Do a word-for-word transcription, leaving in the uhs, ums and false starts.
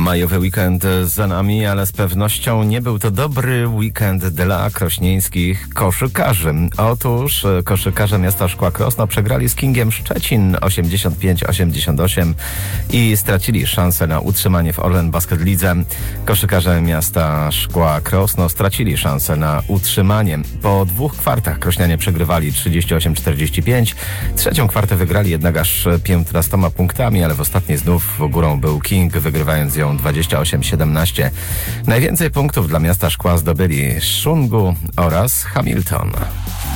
Majowy weekend za nami, ale z pewnością nie był to dobry weekend dla krośnieńskich koszykarzy. Otóż koszykarze miasta Szkła Krosno przegrali z Kingiem Szczecin osiemdziesiąt pięć osiemdziesiąt osiem i stracili szansę na utrzymanie w Orlen Basket Lidze. Koszykarze miasta Szkła Krosno stracili szansę na utrzymanie. Po dwóch kwartach krośnianie przegrywali trzydzieści osiem czterdzieści pięć. Trzecią kwartę wygrali jednak aż piętnastoma punktami, ale w ostatniej znów górą był King, wygrywając ją dwadzieścia osiem siedemnaście. Najwięcej punktów dla miasta Szkła zdobyli Szungu oraz Hamilton.